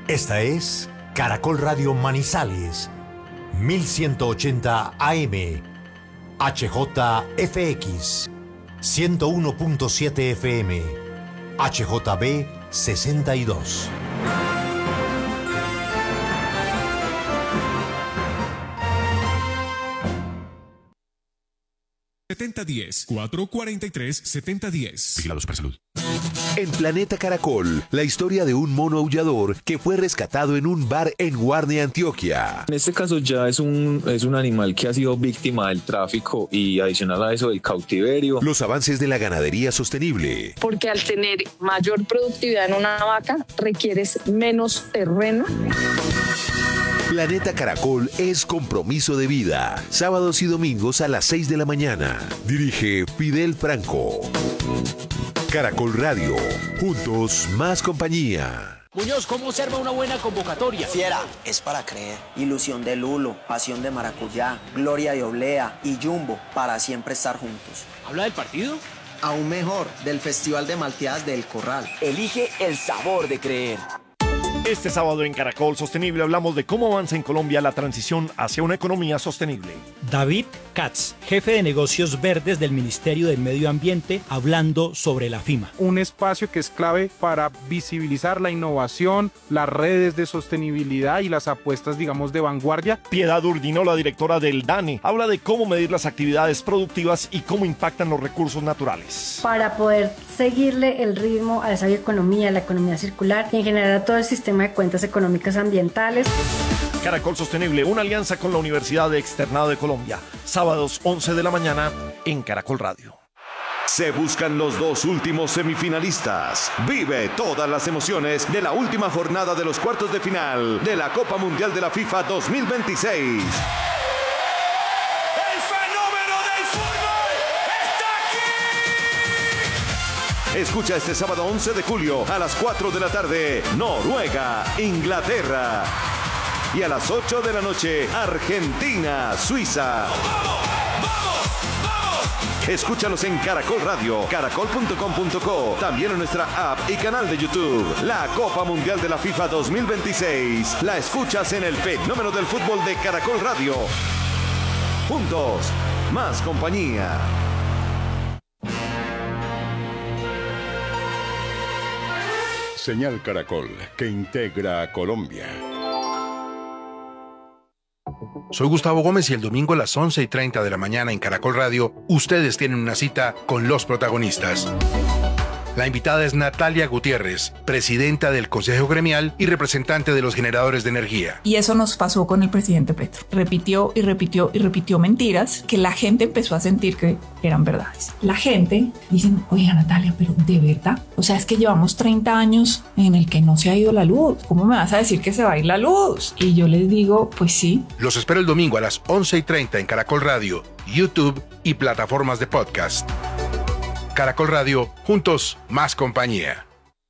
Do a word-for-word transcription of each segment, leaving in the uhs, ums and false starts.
Esta es Caracol Radio Manizales, mil ciento ochenta A M, H J F X, ciento uno punto siete F M, H J B sesenta y dos. setenta diez, cuatrocientos cuarenta y tres, setenta diez. Vigilados para salud. En Planeta Caracol, la historia de un mono aullador que fue rescatado en un bar en Guarne, Antioquia. En este caso ya es un, es un animal que ha sido víctima del tráfico y adicional a eso del cautiverio. Los avances de la ganadería sostenible. Porque al tener mayor productividad en una vaca, requieres menos terreno. Planeta Caracol es compromiso de vida. Sábados y domingos a las seis de la mañana. Dirige Fidel Franco. Caracol Radio. Juntos, más compañía. Muñoz, ¿cómo observa una buena convocatoria? Fiera, es para creer. Ilusión de Lulo, pasión de maracuyá, gloria de oblea y jumbo para siempre estar juntos. ¿Habla del partido? Aún mejor, del Festival de Malteadas del Corral. Elige el sabor de creer. Este sábado en Caracol Sostenible hablamos de cómo avanza en Colombia la transición hacia una economía sostenible. David Katz, jefe de negocios verdes del Ministerio del Medio Ambiente, hablando sobre la FIMA. Un espacio que es clave para visibilizar la innovación, las redes de sostenibilidad y las apuestas, digamos, de vanguardia. Piedad Urdino, la directora del DANE, habla de cómo medir las actividades productivas y cómo impactan los recursos naturales. Para poder seguirle el ritmo a esa economía, la economía circular y en general a todo el sistema de cuentas económicas ambientales. Caracol Sostenible, una alianza con la Universidad de Externado de Colombia. Sábados once de la mañana en Caracol Radio. Se buscan los dos últimos semifinalistas. Vive todas las emociones de la última jornada de los cuartos de final de la Copa Mundial de la FIFA dos mil veintiséis. Escucha este sábado once de julio a las cuatro de la tarde, Noruega, Inglaterra. Y a las ocho de la noche, Argentina, Suiza. ¡Vamos, vamos, vamos! Escúchalos en Caracol Radio, caracol punto com punto co, también en nuestra app y canal de YouTube. La Copa Mundial de la FIFA dos mil veintiséis. La escuchas en el fenómeno del fútbol de Caracol Radio. Juntos, más compañía. Señal Caracol, que integra a Colombia. Soy Gustavo Gómez y el domingo a las once y treinta de la mañana en Caracol Radio, ustedes tienen una cita con los protagonistas. La invitada es Natalia Gutiérrez, presidenta del Consejo Gremial y representante de los generadores de energía. Y eso nos pasó con el presidente Petro. Repitió y repitió y repitió mentiras que la gente empezó a sentir que eran verdades. La gente dice, oiga Natalia, pero ¿de verdad? O sea, es que llevamos treinta años en el que no se ha ido la luz. ¿Cómo me vas a decir que se va a ir la luz? Y yo les digo, pues sí. Los espero el domingo a las once y treinta en Caracol Radio, YouTube y plataformas de podcast. Caracol Radio, juntos, más compañía.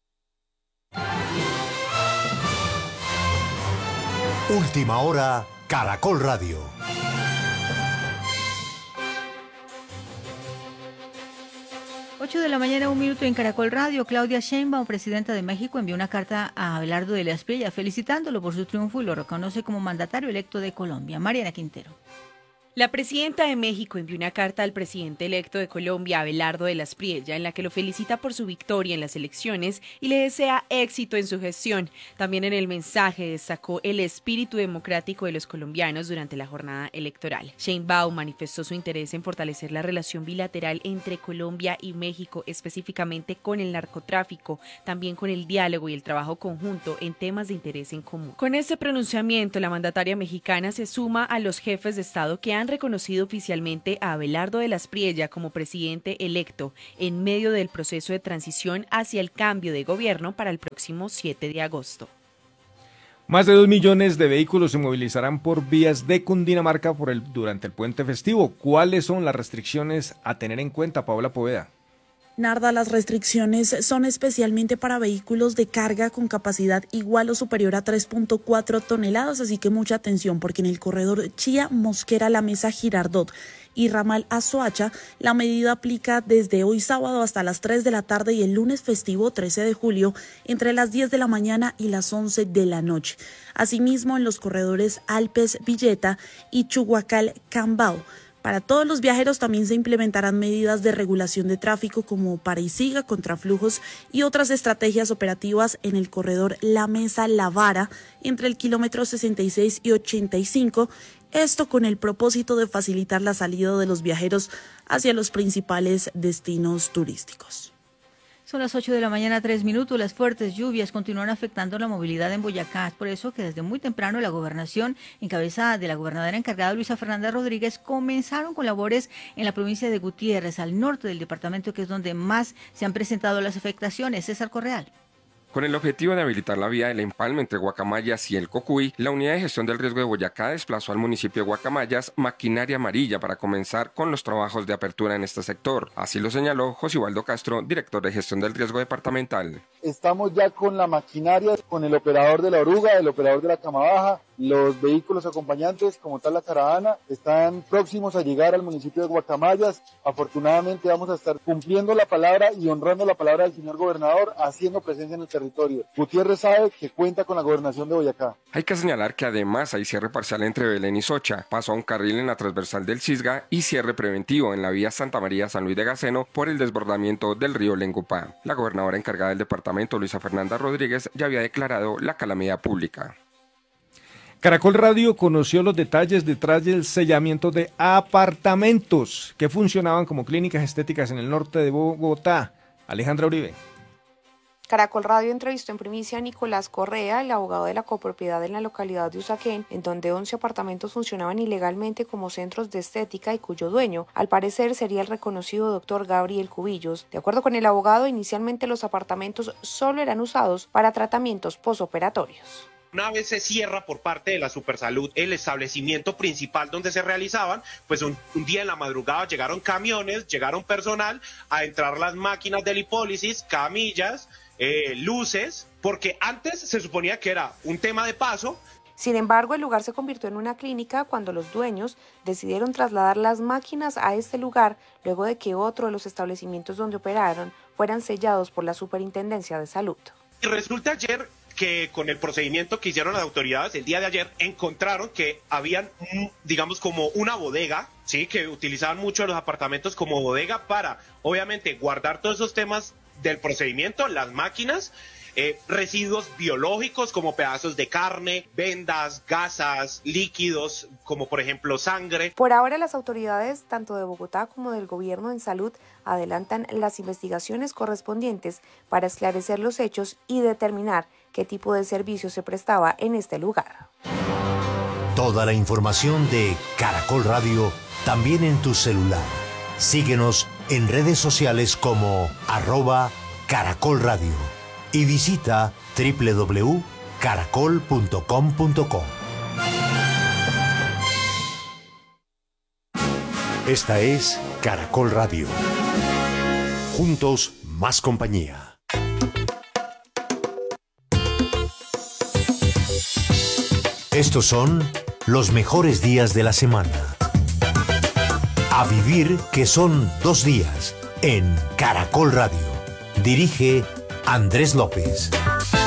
Última hora, Caracol Radio. ocho de la mañana, un minuto en Caracol Radio. Claudia Sheinbaum, presidenta de México, envió una carta a Abelardo de la Espriella felicitándolo por su triunfo y lo reconoce como mandatario electo de Colombia. Mariana Quintero. La presidenta de México envió una carta al presidente electo de Colombia, Abelardo de la Espriella, en la que lo felicita por su victoria en las elecciones y le desea éxito en su gestión. También en el mensaje destacó el espíritu democrático de los colombianos durante la jornada electoral. Sheinbaum manifestó su interés en fortalecer la relación bilateral entre Colombia y México, específicamente con el narcotráfico, también con el diálogo y el trabajo conjunto en temas de interés en común. Con este pronunciamiento, la mandataria mexicana se suma a los jefes de Estado que han reconocido oficialmente a Abelardo de la Espriella como presidente electo en medio del proceso de transición hacia el cambio de gobierno para el próximo siete de agosto. Más de dos millones de vehículos se movilizarán por vías de Cundinamarca por el, durante el puente festivo. ¿Cuáles son las restricciones a tener en cuenta, Paola Poveda? Narda, las restricciones son especialmente para vehículos de carga con capacidad igual o superior a tres punto cuatro toneladas, así que mucha atención porque en el corredor Chía, Mosquera, La Mesa, Girardot y ramal a Soacha, la medida aplica desde hoy sábado hasta las tres de la tarde y el lunes festivo trece de julio entre las diez de la mañana y las once de la noche. Asimismo, en los corredores Alpes, Villeta y Chuhuacal, Cambao. Para todos los viajeros también se implementarán medidas de regulación de tráfico como para y siga, contraflujos y otras estrategias operativas en el corredor La Mesa, La Vara, entre el kilómetro sesenta y seis y ochenta y cinco, esto con el propósito de facilitar la salida de los viajeros hacia los principales destinos turísticos. Son las ocho de la mañana, tres minutos. Las fuertes lluvias continúan afectando la movilidad en Boyacá. Es por eso que desde muy temprano la gobernación, encabezada de la gobernadora encargada Luisa Fernanda Rodríguez, comenzaron con labores en la provincia de Gutiérrez, al norte del departamento, que es donde más se han presentado las afectaciones. César Correal. Con el objetivo de habilitar la vía del empalme entre Guacamayas y el Cocuy, la Unidad de Gestión del Riesgo de Boyacá desplazó al municipio de Guacamayas maquinaria amarilla para comenzar con los trabajos de apertura en este sector. Así lo señaló José Ubaldo Castro, director de Gestión del Riesgo departamental. Estamos ya con la maquinaria, con el operador de la oruga, el operador de la cama baja, los vehículos acompañantes, como tal la caravana, están próximos a llegar al municipio de Guacamayas. Afortunadamente vamos a estar cumpliendo la palabra y honrando la palabra del señor gobernador, haciendo presencia en el territorio. Gutiérrez sabe que cuenta con la gobernación de Boyacá. Hay que señalar que además hay cierre parcial entre Belén y Socha, paso a un carril en la transversal del Cisga y cierre preventivo en la vía Santa María-San Luis de Gaceno por el desbordamiento del río Lengupá. La gobernadora encargada del departamento, Luisa Fernanda Rodríguez, ya había declarado la calamidad pública. Caracol Radio conoció los detalles detrás del sellamiento de apartamentos que funcionaban como clínicas estéticas en el norte de Bogotá. Alejandra Uribe. Caracol Radio entrevistó en primicia a Nicolás Correa, el abogado de la copropiedad en la localidad de Usaquén, en donde once apartamentos funcionaban ilegalmente como centros de estética y cuyo dueño, al parecer, sería el reconocido doctor Gabriel Cubillos. De acuerdo con el abogado, inicialmente los apartamentos solo eran usados para tratamientos posoperatorios. Una vez se cierra por parte de la Supersalud el establecimiento principal donde se realizaban, pues un, un día en la madrugada llegaron camiones, llegaron personal a entrar las máquinas de lipólisis, camillas, eh, luces, porque antes se suponía que era un tema de paso. Sin embargo, el lugar se convirtió en una clínica cuando los dueños decidieron trasladar las máquinas a este lugar luego de que otro de los establecimientos donde operaron fueran sellados por la Superintendencia de Salud. Y resulta ayer que con el procedimiento que hicieron las autoridades el día de ayer, encontraron que habían, digamos, como una bodega, sí, que utilizaban mucho los apartamentos como bodega para, obviamente, guardar todos esos temas del procedimiento, las máquinas, eh, residuos biológicos como pedazos de carne, vendas, gasas, líquidos, como por ejemplo sangre. Por ahora, las autoridades, tanto de Bogotá como del gobierno en salud, adelantan las investigaciones correspondientes para esclarecer los hechos y determinar qué tipo de servicio se prestaba en este lugar. Toda la información de Caracol Radio también en tu celular. Síguenos en redes sociales como arroba Caracol Radio y visita doble u doble u doble u punto caracol punto com punto co. Esta es Caracol Radio. Juntos, más compañía. Estos son los mejores días de la semana. A vivir, que son dos días en Caracol Radio. Dirige Andrés López.